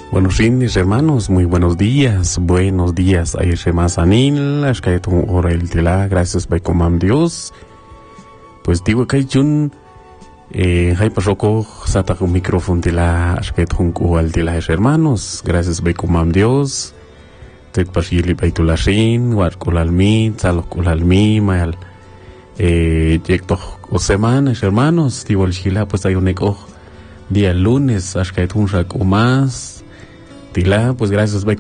Buenos días, hermanos, muy buenos días, Ayer más anil, ashkaytum ora el tila, gracias by comam Dios. Pues digo que hay un hay pasoko sata un micrófono tila, ashkaytum al tila, hermanos, gracias by comam Dios. Tet pasili by tulashin, war kulalmi, salok kulalmi, mayal yekto o semanas, hermanos, digo el chila, pues hay un eco día lunes, ashkaytum rak o más. Tila, pues gracias by